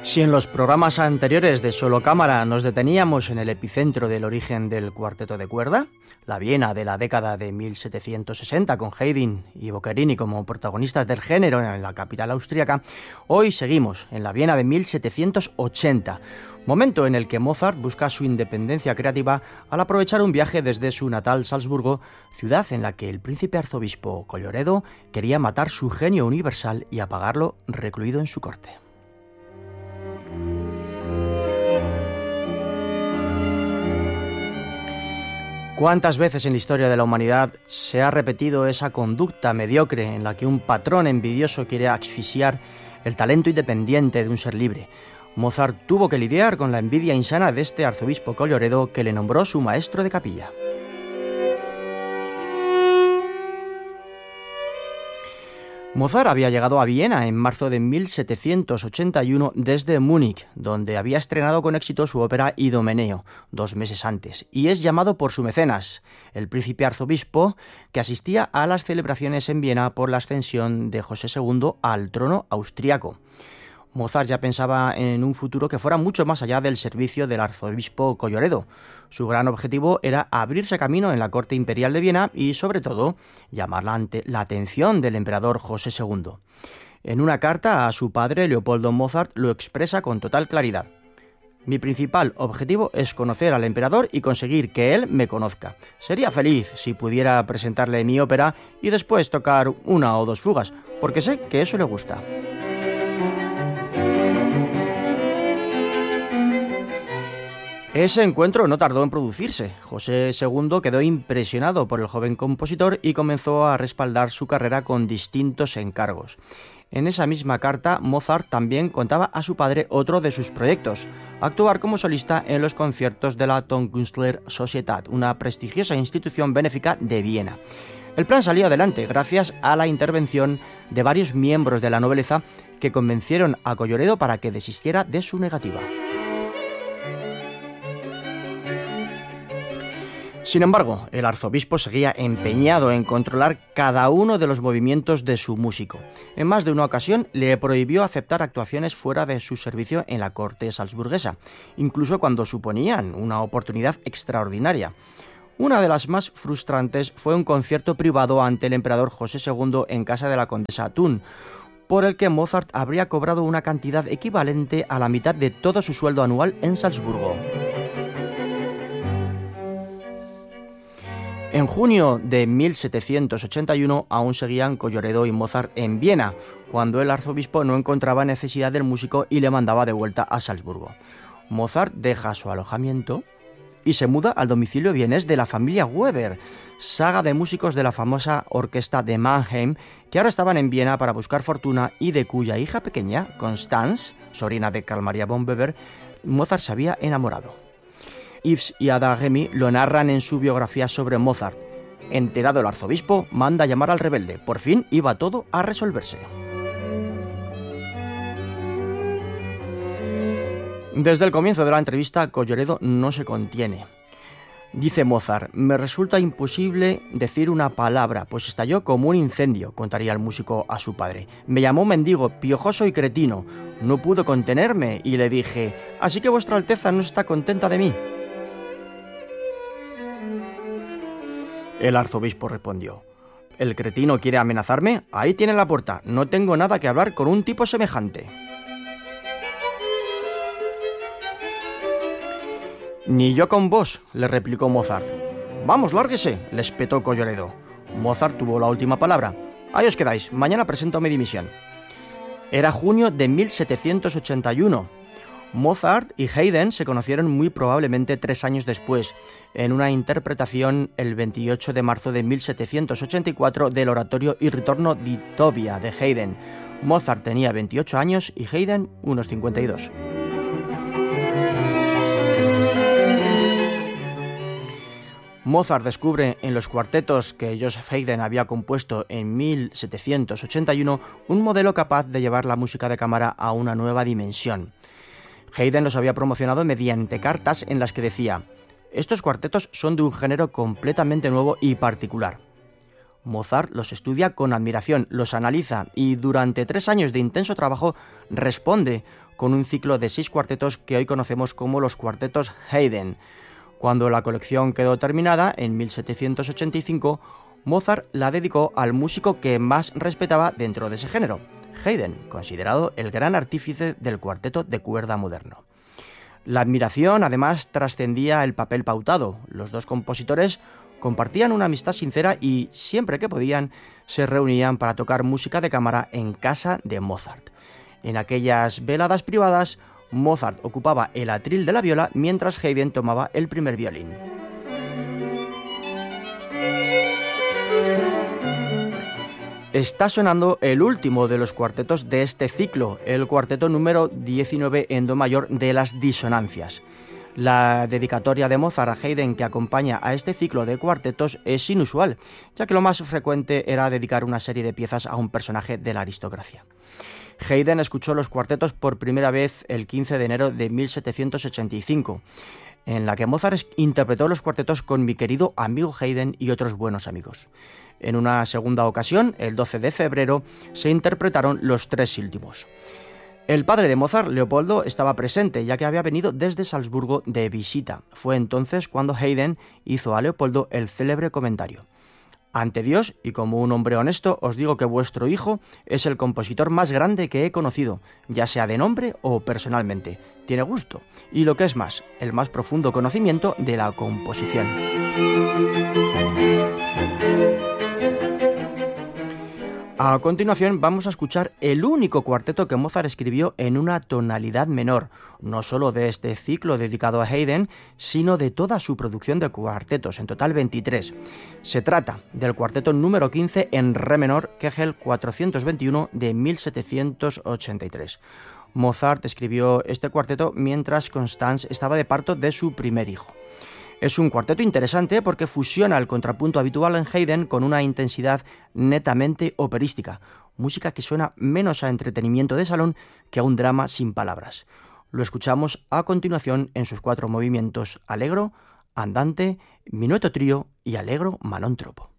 Si en los programas anteriores de Solo Cámara nos deteníamos en el epicentro del origen del cuarteto de cuerda, la Viena de la década de 1760 con Haydn y Boccherini como protagonistas del género en la capital austríaca, hoy seguimos en la Viena de 1780, momento en el que Mozart busca su independencia creativa al aprovechar un viaje desde su natal Salzburgo, ciudad en la que el príncipe arzobispo Colloredo quería matar su genio universal y apagarlo recluido en su corte. ¿Cuántas veces en la historia de la humanidad se ha repetido esa conducta mediocre en la que un patrón envidioso quiere asfixiar el talento independiente de un ser libre? Mozart tuvo que lidiar con la envidia insana de este arzobispo Colloredo que le nombró su maestro de capilla. Mozart había llegado a Viena en marzo de 1781 desde Múnich, donde había estrenado con éxito su ópera Idomeneo 2 meses antes, y es llamado por su mecenas, el príncipe arzobispo, que asistía a las celebraciones en Viena por la ascensión de José II al trono austriaco. Mozart ya pensaba en un futuro que fuera mucho más allá del servicio del arzobispo Colloredo. Su gran objetivo era abrirse camino en la corte imperial de Viena y, sobre todo, llamar la atención del emperador José II. En una carta a su padre, Leopoldo Mozart, lo expresa con total claridad. Mi principal objetivo es conocer al emperador y conseguir que él me conozca. Sería feliz si pudiera presentarle mi ópera y después tocar 1 o 2 fugas, porque sé que eso le gusta. Ese encuentro no tardó en producirse. José II quedó impresionado por el joven compositor y comenzó a respaldar su carrera con distintos encargos. En esa misma carta, Mozart también contaba a su padre otro de sus proyectos, actuar como solista en los conciertos de la Tonkünstler Societät, una prestigiosa institución benéfica de Viena. El plan salió adelante gracias a la intervención de varios miembros de la nobleza que convencieron a Colloredo para que desistiera de su negativa. Sin embargo, el arzobispo seguía empeñado en controlar cada uno de los movimientos de su músico. En más de una ocasión le prohibió aceptar actuaciones fuera de su servicio en la corte salzburguesa, incluso cuando suponían una oportunidad extraordinaria. Una de las más frustrantes fue un concierto privado ante el emperador José II en casa de la condesa Thun, por el que Mozart habría cobrado una cantidad equivalente a la mitad de todo su sueldo anual en Salzburgo. En junio de 1781 aún seguían Colloredo y Mozart en Viena, cuando el arzobispo no encontraba necesidad del músico y le mandaba de vuelta a Salzburgo. Mozart deja su alojamiento y se muda al domicilio vienés de la familia Weber, saga de músicos de la famosa orquesta de Mannheim, que ahora estaban en Viena para buscar fortuna y de cuya hija pequeña, Constance, sobrina de Carl Maria von Weber, Mozart se había enamorado. Yves y Ada Remy lo narran en su biografía sobre Mozart. Enterado el arzobispo, manda llamar al rebelde. Por fin iba todo a resolverse. Desde el comienzo de la entrevista, Colloredo no se contiene. Dice Mozart, me resulta imposible decir una palabra, pues estalló como un incendio, contaría el músico a su padre. Me llamó mendigo, piojoso y cretino. No pude contenerme y le dije, así que vuestra Alteza no está contenta de mí. El arzobispo respondió, ¿el cretino quiere amenazarme? Ahí tiene la puerta, no tengo nada que hablar con un tipo semejante. Ni yo con vos, le replicó Mozart. Vamos, lárguese, le espetó Colloredo. Mozart tuvo la última palabra. Ahí os quedáis, mañana presento mi dimisión. Era junio de 1781. Mozart y Haydn se conocieron muy probablemente 3 años después, en una interpretación el 28 de marzo de 1784 del oratorio Il ritorno di Tobia de Haydn. Mozart tenía 28 años y Haydn unos 52. Mozart descubre en los cuartetos que Joseph Haydn había compuesto en 1781 un modelo capaz de llevar la música de cámara a una nueva dimensión. Haydn los había promocionado mediante cartas en las que decía: estos cuartetos son de un género completamente nuevo y particular. Mozart los estudia con admiración, los analiza y durante 3 años de intenso trabajo responde con un ciclo de 6 cuartetos que hoy conocemos como los cuartetos Haydn. Cuando la colección quedó terminada, en 1785, Mozart la dedicó al músico que más respetaba dentro de ese género, Haydn, considerado el gran artífice del cuarteto de cuerda moderno. La admiración, además, trascendía el papel pautado. Los dos compositores compartían una amistad sincera y, siempre que podían, se reunían para tocar música de cámara en casa de Mozart. En aquellas veladas privadas, Mozart ocupaba el atril de la viola mientras Haydn tomaba el primer violín. Está sonando el último de los cuartetos de este ciclo, el cuarteto número 19 en do mayor de las disonancias. La dedicatoria de Mozart a Haydn que acompaña a este ciclo de cuartetos es inusual, ya que lo más frecuente era dedicar una serie de piezas a un personaje de la aristocracia. Haydn escuchó los cuartetos por primera vez el 15 de enero de 1785, en la que Mozart interpretó los cuartetos con mi querido amigo Haydn y otros buenos amigos. En una segunda ocasión, el 12 de febrero, se interpretaron los 3 últimos. El padre de Mozart, Leopoldo, estaba presente, ya que había venido desde Salzburgo de visita. Fue entonces cuando Haydn hizo a Leopoldo el célebre comentario: «Ante Dios, y como un hombre honesto, os digo que vuestro hijo es el compositor más grande que he conocido, ya sea de nombre o personalmente. Tiene gusto, y lo que es más, el más profundo conocimiento de la composición». A continuación vamos a escuchar el único cuarteto que Mozart escribió en una tonalidad menor, no solo de este ciclo dedicado a Haydn, sino de toda su producción de cuartetos, en total 23. Se trata del cuarteto número 15 en re menor, Kegel 421 de 1783. Mozart escribió este cuarteto mientras Constanze estaba de parto de su primer hijo. Es un cuarteto interesante porque fusiona el contrapunto habitual en Haydn con una intensidad netamente operística, música que suena menos a entretenimiento de salón que a un drama sin palabras. Lo escuchamos a continuación en sus 4 movimientos: allegro, andante, minueto trío y allegro manon troppo.